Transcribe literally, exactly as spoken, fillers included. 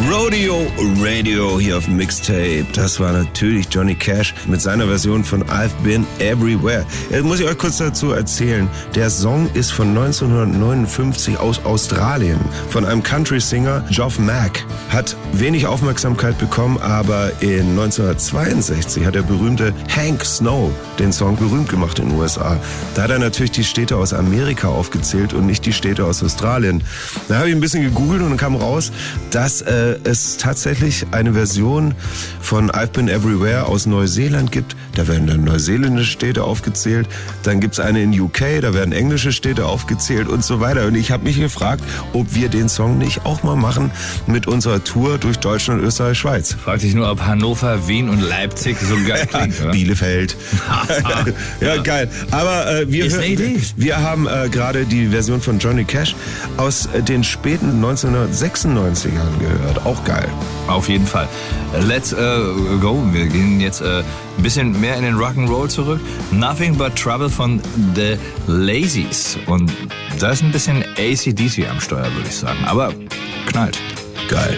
Rodeo Radio hier auf dem Mixtape. Das war natürlich Johnny Cash mit seiner Version von I've Been Everywhere. Jetzt muss ich euch kurz dazu erzählen. Der Song ist von neunzehnhundertneunundfünfzig aus Australien von einem Country-Singer, Geoff Mack. Hat wenig Aufmerksamkeit bekommen, aber in neunzehnhundertzweiundsechzig hat der berühmte Hank Snow den Song berühmt gemacht in den U S A. Da hat er natürlich die Städte aus Amerika aufgezählt und nicht die Städte aus Australien. Da habe ich ein bisschen gegoogelt und dann kam raus, dass äh, es tatsächlich eine Version von I've Been Everywhere aus Neuseeland gibt. Da werden dann neuseeländische Städte aufgezählt. Dann gibt es eine in U K, da werden englische Städte aufgezählt und so weiter. Und ich habe mich gefragt, ob wir den Song nicht auch mal machen mit unserer Tour durch Deutschland, Österreich, Schweiz. Fragt sich nur, ob Hannover, Wien und Leipzig so geil klingt, oder? Bielefeld. ja, ja, geil. Aber äh, wir, hören, wir haben äh, gerade die Version von Johnny Cash aus äh, den späten neunzehnhundertsechsundneunzigern gehört. Auch geil. Auf jeden Fall. Let's uh, go. Wir gehen jetzt uh, ein bisschen mehr in den Rock'n'Roll zurück. Nothing But Trouble von The Lazies. Und da ist ein bisschen A C D C am Steuer, würde ich sagen. Aber knallt. Geil.